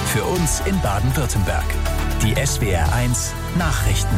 Für uns in Baden-Württemberg. Die SWR1 Nachrichten.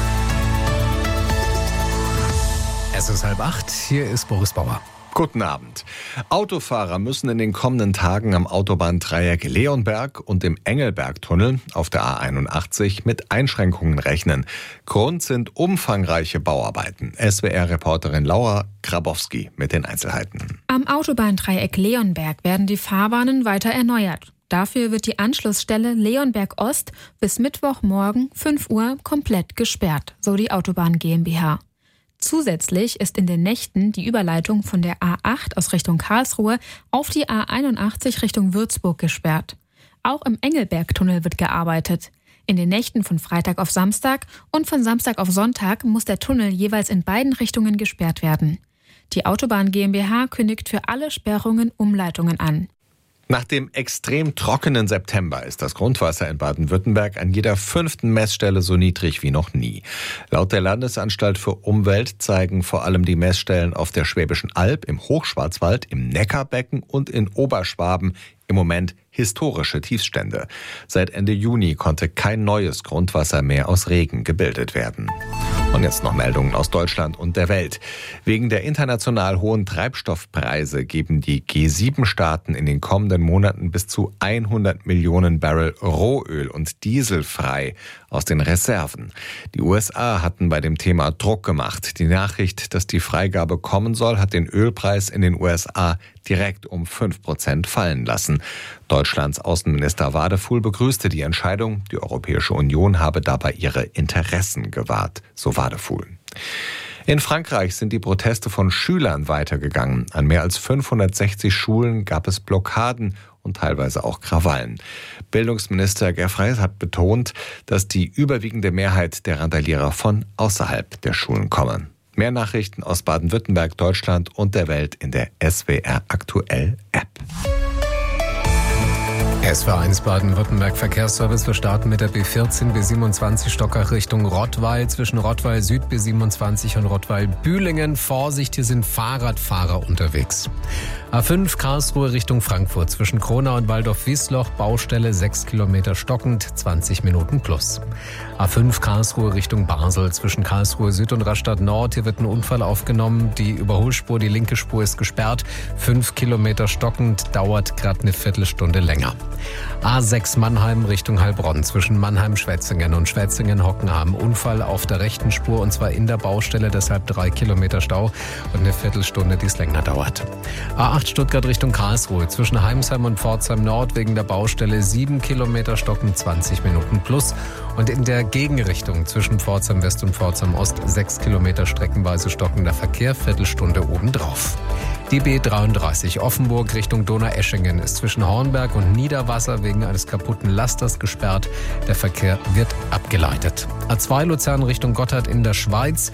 Es ist 7:30, hier ist Boris Bauer. Guten Abend. Autofahrer müssen in den kommenden Tagen am Autobahndreieck Leonberg und im Engelbergtunnel auf der A81 mit Einschränkungen rechnen. Grund sind umfangreiche Bauarbeiten. SWR-Reporterin Laura Grabowski mit den Einzelheiten. Am Autobahndreieck Leonberg werden die Fahrbahnen weiter erneuert. Dafür wird die Anschlussstelle Leonberg Ost bis Mittwochmorgen 5 Uhr komplett gesperrt, so die Autobahn GmbH. Zusätzlich ist in den Nächten die Überleitung von der A8 aus Richtung Karlsruhe auf die A81 Richtung Würzburg gesperrt. Auch im Engelbergtunnel wird gearbeitet. In den Nächten von Freitag auf Samstag und von Samstag auf Sonntag muss der Tunnel jeweils in beiden Richtungen gesperrt werden. Die Autobahn GmbH kündigt für alle Sperrungen Umleitungen an. Nach dem extrem trockenen September ist das Grundwasser in Baden-Württemberg an jeder 5. Messstelle so niedrig wie noch nie. Laut der Landesanstalt für Umwelt zeigen vor allem die Messstellen auf der Schwäbischen Alb, im Hochschwarzwald, im Neckarbecken und in Oberschwaben im Moment historische Tiefstände. Seit Ende Juni konnte kein neues Grundwasser mehr aus Regen gebildet werden. Und jetzt noch Meldungen aus Deutschland und der Welt. Wegen der international hohen Treibstoffpreise geben die G7-Staaten in den kommenden Monaten bis zu 100 Millionen Barrel Rohöl und Diesel frei aus den Reserven. Die USA hatten bei dem Thema Druck gemacht. Die Nachricht, dass die Freigabe kommen soll, hat den Ölpreis in den USA direkt um 5% fallen lassen. Deutschlands Außenminister Wadefuhl begrüßte die Entscheidung. Die Europäische Union habe dabei ihre Interessen gewahrt, so Wadefuhl. In Frankreich sind die Proteste von Schülern weitergegangen. An mehr als 560 Schulen gab es Blockaden und teilweise auch Krawallen. Bildungsminister Gerfreis hat betont, dass die überwiegende Mehrheit der Randalierer von außerhalb der Schulen kommen. Mehr Nachrichten aus Baden-Württemberg, Deutschland und der Welt in der SWR Aktuell App. SWR1 Baden-Württemberg Verkehrsservice. Wir starten mit der B14 B27 Stockach Richtung Rottweil. Zwischen Rottweil Süd B27 und Rottweil Bühlingen. Vorsicht, hier sind Fahrradfahrer unterwegs. A5 Karlsruhe Richtung Frankfurt. Zwischen Kronau und Waldorf-Wiesloch. Baustelle 6 Kilometer stockend, 20 Minuten plus. A5 Karlsruhe Richtung Basel. Zwischen Karlsruhe Süd und Rastatt Nord. Hier wird ein Unfall aufgenommen. Die Überholspur, die linke Spur ist gesperrt. 5 Kilometer stockend, dauert gerade eine Viertelstunde länger. A6 Mannheim Richtung Heilbronn. Zwischen Mannheim-Schwetzingen und Schwetzingen-Hockenheim. Unfall auf der rechten Spur und zwar in der Baustelle, deshalb 3 Kilometer Stau und eine Viertelstunde, die es länger dauert. A8 Stuttgart Richtung Karlsruhe. Zwischen Heimsheim und Pforzheim Nord wegen der Baustelle 7 Kilometer stocken, 20 Minuten plus. Und in der Gegenrichtung zwischen Pforzheim West und Pforzheim Ost 6 Kilometer streckenweise stockender Verkehr, Viertelstunde obendrauf. Die B33 Offenburg Richtung Donaueschingen ist zwischen Hornberg und Niederwasser wegen eines kaputten Lasters gesperrt. Der Verkehr wird abgeleitet. A2 Luzern Richtung Gotthard in der Schweiz.